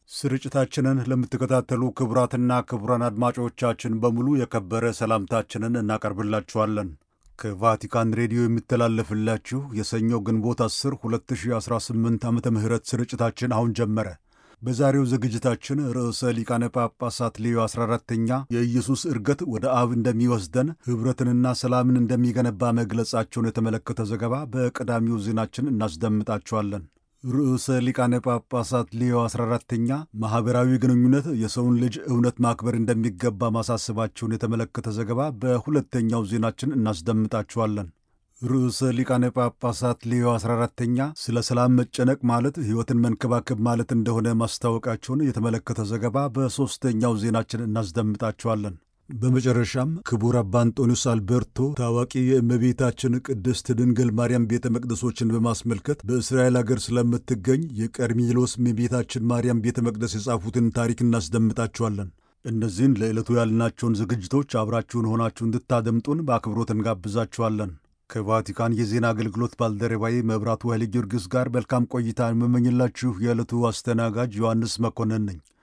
ስርጭታችንን ለምትከታተሉ ክቡራትና ክቡራን አድማጮቻችን በሙሉ የከበረ ሰላምታችንን እናቀርብላችኋለን። ከቫቲካን ሬዲዮ የሚተላለፍላችሁ የሰኞ ግንቦት 10 2018 ዓመተ ምህረት ስርጭታችን አሁን ጀመረ። በዛሬው ዝግጅታችን ርዕሰ ሊቃነ ጳጳሳት ሌዮ 14ኛ የኢየሱስ ዕርገት ወደ አብ እንደሚወስደን ኅብረትንና ሰላምን እንደሚገነባ መግለጻቸውን የተመለከተ ዘገባ በቀዳሚው ዜናችን እናስደምጣችኋለን። ርዕሰ ሊቃነ ጳጳሳት ሌዮ 14ኛ ማኅበራዊ ግንኙነት የሰውን ልጅ እውነት ማክበር እንደሚገባ ማሳሰባቸውን የተመለከተ ዘገባ በሁለተኛው ዜናችን እናስደምጣችኋለን። ርዕሰ ሊቃነ ጳጳሳት ሌዮ 14ኛ ስለ ሰላም መጨነቅ ማለት ሕይወትን መንከባከብ ማለት እንደሆነ ማስታወቃቸውን የተመለከተ ዘገባ በሦስተኛው ዜናችን እናስደምጣችኋለን። በመጨረሻም ክቡር አባ አንጦኒዮስ አልቤርቶ ታዋቂ የእመቤታችን ቅድስት ድንግል ማርያም ቤተ መቅደሶችን በማስመልከት በእስራኤል አገር ስለምትገኝ የቀርሜሎስ እመቤታችን ማርያም ቤተ መቅደስ የጻፉትን ታሪክ እናስደምጣችኋለን። እነዚህን ለዕለቱ ያልናቸውን ዝግጅቶች አብራችሁን ሆናችሁ እንድታደምጡን በአክብሮት እንጋብዛችኋለን። ከቫቲካን የዜና አገልግሎት ባልደረባዬ መብራቱ ኃይለ ጊዮርጊስ ጋር መልካም ቆይታ የምመኝላችሁ የዕለቱ አስተናጋጅ ዮሐንስ መኮንን ነኝ።